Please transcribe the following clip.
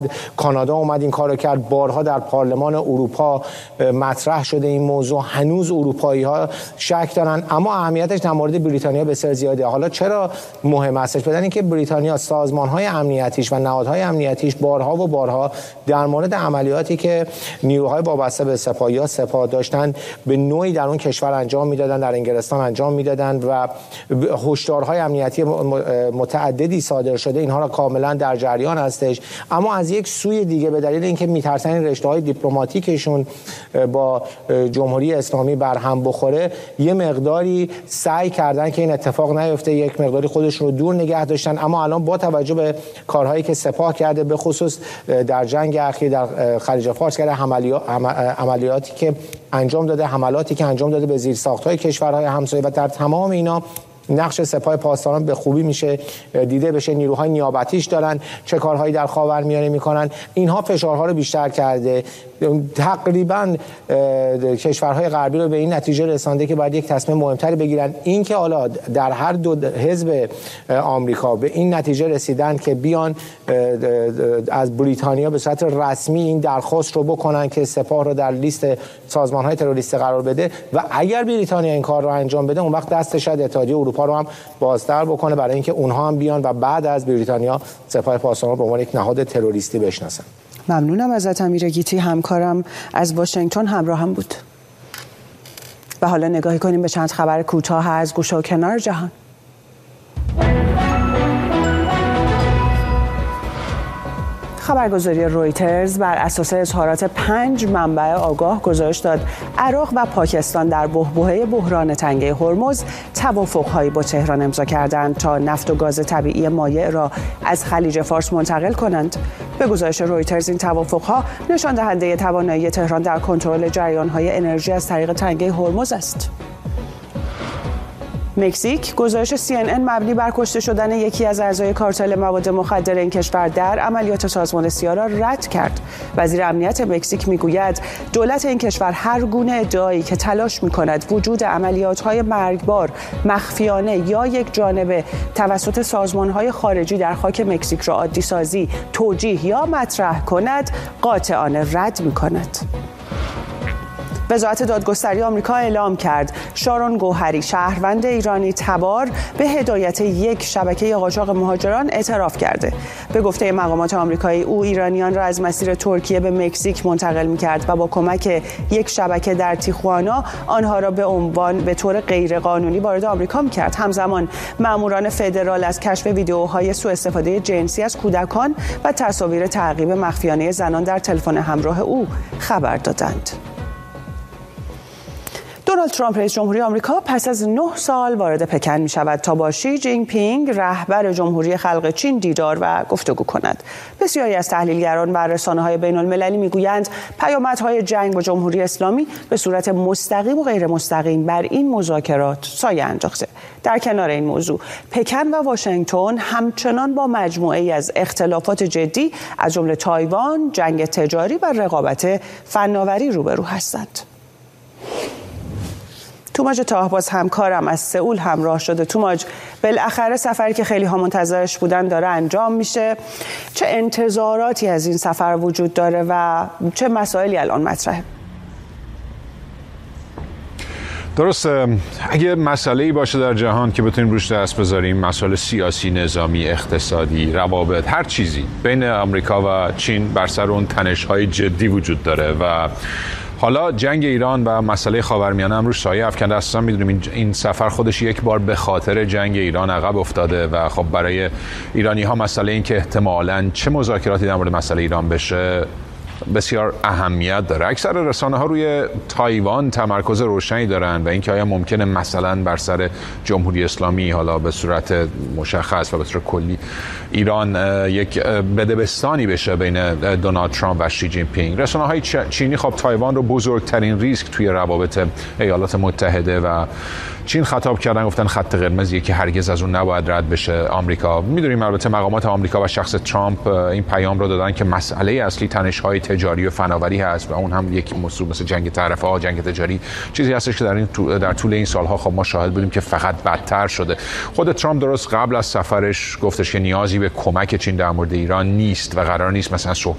کانادا اومد این کارو کرد، بارها در پارلمان اروپا مطرح شده این موضوع، هنوز اروپایی‌ها شک دارن، اما اهمیتش در مورد بریتانیا بسیار زیاده. حالا چرا مهم هستش؟ بدن اینکه بریتانیا سازمان‌های امنیتیش و نهادهای امنیتیش بارها و بارها در مورد عملیاتی که نیروهای وابسته به سپاه یا سپاه داشتن به نوعی در اون کشور انجام میدادن، در انگلستان انجام میدادن و هشدارهای امنیتی متعددی صادر شده، اینها را کاملا در جریان هستش. اما از یک سوی دیگه به دلیل اینکه میترسن این رشته‌های دیپلماتیکشون با جمهوری اسلامی برهم بخوره، یه مقداری سعی کردن که این اتفاق نیفته، یک مقداری خودشون رو دور نگه داشتن. اما الان با توجه به کارهایی که سپاه کرده، به خصوص در جنگ اخیر در خلیج فارس کرده، عملیاتی که انجام داده، حملاتی که انجام داده به زیرساخت‌های کشورهای همسایه، و در تمام اینا نقش سپاه پاسداران به خوبی میشه دیده بشه. نیروهای نیابتیش دارن چه کارهایی در خاورمیانه میکنن، اینها فشارها رو بیشتر کرده. تقریبا کشورهای غربی رو به این نتیجه رسانده که باید یک تصمیم مهمتری بگیرن. این که حالا در هر دو حزب آمریکا به این نتیجه رسیدن که بیان از بریتانیا به صورت رسمی این درخواست رو بکنن که سپاه رو در لیست سازمان‌های تروریستی قرار بده، و اگر بریتانیا این کار رو انجام بده، اون وقت دست شاید اتحادیه اروپا رو هم بازتر بکنه برای اینکه اونها هم بیان و بعد از بریتانیا سپاه پاسداران به عنوان یک نهاد تروریستی بشناسن. ممنونم ازت امیر گیتی، همکارم از واشنگتن همراهم بود. و حالا نگاهی کنیم به چند خبر کوتاه از گوشه و کنار جهان. خبرگزاری رویترز بر اساس اظهارات 5 منبع آگاه گزارش داد عراق و پاکستان در بحبوحه بحران تنگه هرمز توافق‌هایی با تهران امضا کردند تا نفت و گاز طبیعی مایع را از خلیج فارس منتقل کنند. به گزارش رویترز این توافق‌ها نشان دهنده توانایی تهران در کنترل جریان‌های انرژی از طریق تنگه هرمز است. مکزیک گزارش CNN مبنی بر کشته شدن یکی از اعضای کارتل مواد مخدر این کشور در عملیات سازمان سیا را رد کرد. وزیر امنیت مکزیک میگوید دولت این کشور هر گونه ادعایی که تلاش می‌کند وجود عملیات‌های مرگبار مخفیانه یا یک جانبه توسط سازمان‌های خارجی در خاک مکزیک را عادی سازی، توجیه یا مطرح کند، قاطعانه رد می‌کند. وزارت دادگستری آمریکا اعلام کرد شارون گوهری، شهروند ایرانی تبار، به هدایت یک شبکه قاچاق مهاجران اعتراف کرده. به گفته مقامات آمریکایی او ایرانیان را از مسیر ترکیه به مکزیک منتقل می‌کرد و با کمک یک شبکه در تیخوانا آنها را به طور غیرقانونی وارد آمریکا می‌کرد. همزمان ماموران فدرال از کشف ویدیوهای سوء استفاده جنسی از کودکان و تصاویر تعقیب مخفیانه زنان در تلفن همراه او خبر دادند. دونالد ترامپ رئیس جمهوری آمریکا پس از 9 سال وارد پکن می شود تا با شی جین پینگ رهبر جمهوری خلق چین دیدار و گفتگو کند. بسیاری از تحلیلگران و رسانه‌های بین‌المللی می‌گویند پیامدهای جنگ با جمهوری اسلامی به صورت مستقیم و غیر مستقیم بر این مذاکرات سایه انداخته. در کنار این موضوع، پکن و واشنگتن همچنان با مجموعه‌ای از اختلافات جدی از جمله تایوان، جنگ تجاری و رقابت فناوری روبرو هستند. توماج تاهباز همکارم از سئول همراه شده. توماج، بالاخره سفری که خیلی ها منتظرش بودن داره انجام میشه. چه انتظاراتی از این سفر وجود داره و چه مسائلی الان مطرحه؟ درسته، اگه مسئله‌ای باشه در جهان که بتونیم روش دست بذاریم، مسائل سیاسی، نظامی، اقتصادی، روابط، هر چیزی بین آمریکا و چین بر سر اون تنش‌های جدی وجود داره و حالا جنگ ایران و مسئله خاورمیانه هم روش سایه افکنده. اصلا میدونیم این سفر خودش یک بار به خاطر جنگ ایران عقب افتاده و خب برای ایرانی ها مسئله این که احتمالاً چه مذاکراتی در مورد مسئله ایران بشه بسیار اهمیت داره. اکثر رسانه‌ها روی تایوان تمرکز روشنی دارن و اینکه آیا ممکنه مثلا بر سر جمهوری اسلامی حالا به صورت مشخص و به صورت کلی ایران یک بدبستانی بشه بین دونالد ترامپ و شی جین پینگ. رسانه‌های چینی خب تایوان رو بزرگترین ریسک توی روابط ایالات متحده و چین خطاب کردن، گفتن خط قرمزیه که هرگز از اون نباید رد بشه آمریکا. میدونیم البته مقامات آمریکا و شخص ترامپ این پیام رو دادن که مسئله اصلی تنش‌های تجاری و فناوری هست و اون هم یک موضوع مثل جنگ تعرفه ها، جنگ تجاری، چیزی هستش که در طول این سالها خب ما شاهد بودیم که فقط بدتر شده. خود ترامپ درست قبل از سفرش گفتش که نیازی به کمک چین در مورد ایران نیست و قرار نیست مثلا